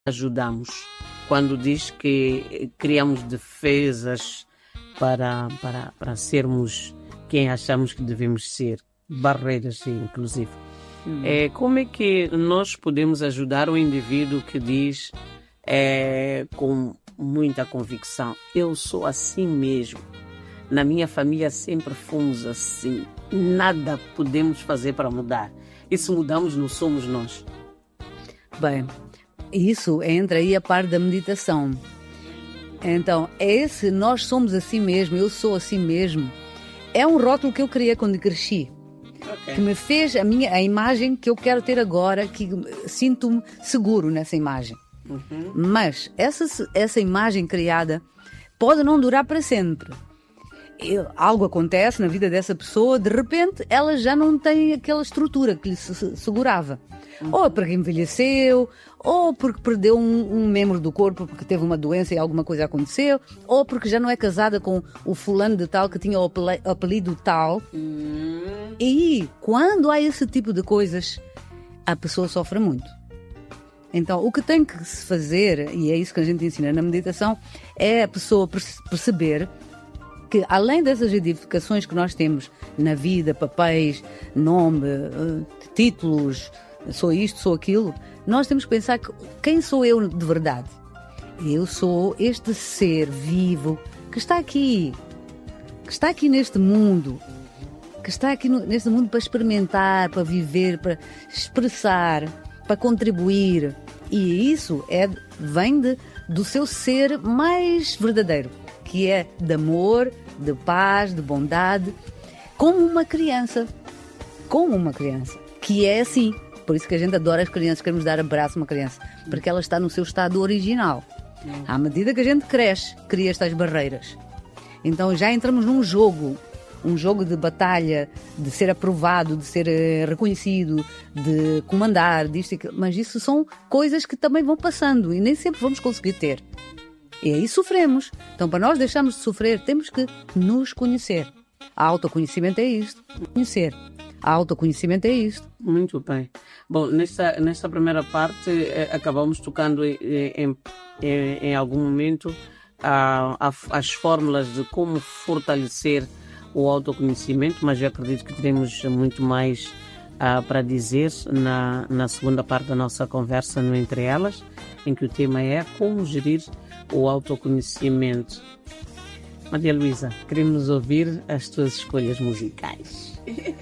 ajudamos quando diz que criamos defesas para sermos quem achamos que devemos ser, barreiras inclusive. Como é que nós podemos ajudar o indivíduo que diz com muita convicção, eu sou assim mesmo, na minha família sempre fomos assim, nada podemos fazer para mudar, e se mudamos não somos nós? Bem, isso entra aí a parte da meditação. Então, esse nós somos assim mesmo, eu sou assim mesmo, é um rótulo que eu criei quando cresci. Okay. Que me fez a imagem que eu quero ter agora, que sinto-me seguro nessa imagem. Uhum. Mas essa imagem criada pode não durar para sempre. Algo acontece na vida dessa pessoa, de repente ela já não tem aquela estrutura que lhe segurava. Ou porque envelheceu, ou porque perdeu um membro do corpo, porque teve uma doença e alguma coisa aconteceu, ou porque já não é casada com o fulano de tal que tinha o apelido tal. E quando há esse tipo de coisas, a pessoa sofre muito. Então, o que tem que se fazer, e é isso que a gente ensina na meditação, é a pessoa perceber que, além dessas edificações que nós temos na vida, papéis, nome, títulos, sou isto, sou aquilo, nós temos que pensar que quem sou eu de verdade? Eu sou este ser vivo que está aqui neste mundo, neste mundo para experimentar, para viver, para expressar, para contribuir. E isso vem do seu ser mais verdadeiro, que é de amor, de paz, de bondade, como uma criança, que é assim. Por isso que a gente adora as crianças, queremos dar abraço a uma criança, porque ela está no seu estado original. À medida que a gente cresce, cria estas barreiras. Então já entramos num jogo, de batalha, de ser aprovado, de ser reconhecido, de comandar, disto e aquilo. Mas isso são coisas que também vão passando e nem sempre vamos conseguir ter. E aí sofremos. Então, para nós deixarmos de sofrer, temos que nos conhecer. A autoconhecimento é isto. Conhecer. A autoconhecimento é isto. Muito bem. Bom, nesta primeira parte, acabamos tocando em algum momento as fórmulas de como fortalecer o autoconhecimento, mas eu acredito que teremos muito mais para dizer na segunda parte da nossa conversa no Entre Elas, em que o tema é como gerir o autoconhecimento. Maria Luísa, queremos ouvir as tuas escolhas musicais.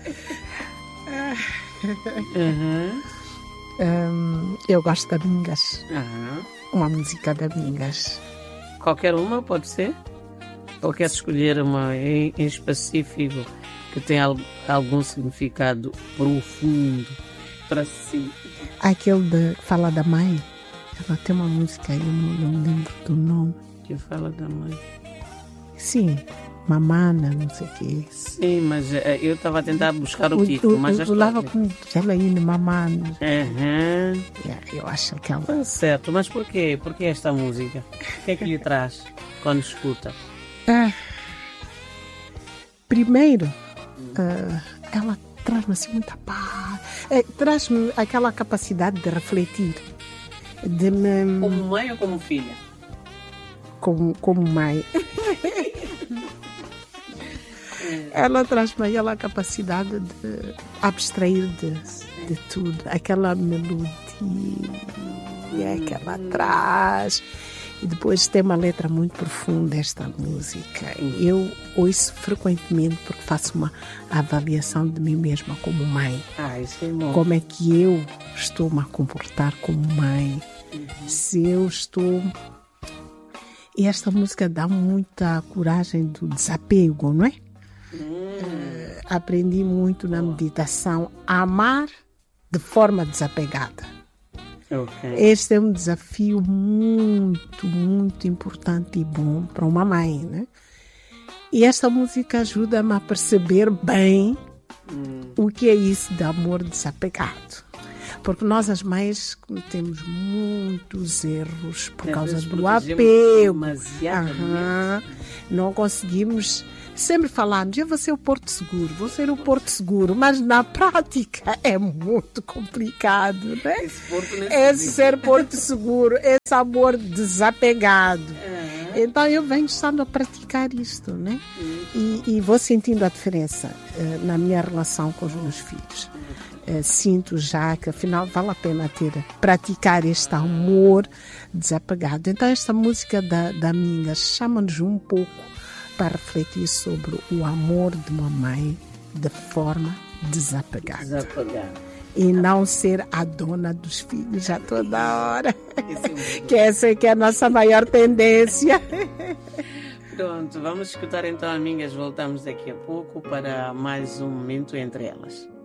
Eu gosto da Mingas. Uma música da Mingas. Qualquer uma pode ser? Ou quer escolher uma em específico que tem algum significado profundo para si? Aquele que fala da mãe. Ela tem uma música, eu não lembro do nome. Que fala da mãe? Sim, Mamana, não sei o quê. Sim, mas eu estava a tentar buscar o título, mas já estou... Lava com Jalaíne, Mamana. Eu acho que ela... Tá certo, mas por quê? Por que esta música? O que é que lhe traz quando escuta? Primeiro, ela traz-me assim muita paz. Traz-me aquela capacidade de refletir. Como mãe ou como filha? Como mãe. Ela traz-me aquela capacidade de abstrair de tudo. Aquela melodia que ela traz. E depois tem uma letra muito profunda esta música. Eu ouço frequentemente porque faço uma avaliação de mim mesma como mãe. Isso é bom. Como é que eu estou-me a comportar como mãe? Se eu estou... E esta música dá muita coragem do desapego, não é? Aprendi muito na meditação a amar de forma desapegada. Okay. Este é um desafio muito, muito importante e bom para uma mãe, né? E esta música ajuda-me a perceber bem o que é isso de amor desapegado. Porque nós, as mães, cometemos muitos erros por Às causa vezes do protegemos apego. demasiadamente. Não conseguimos. Sempre falamos, eu vou ser o porto seguro, mas na prática é muito complicado, né? Esse ser porto seguro, esse amor desapegado. Então eu venho estando a praticar isto, né? E vou sentindo a diferença na minha relação com os meus filhos. Sinto já que afinal vale a pena praticar este amor desapegado. Então esta música da Minga chama-nos um pouco para refletir sobre o amor de uma mãe de forma desapegada. E não ser a dona dos filhos a toda hora. Que essa é que é a nossa maior tendência. Pronto, vamos escutar então Amigas. Voltamos daqui a pouco para mais um momento entre elas.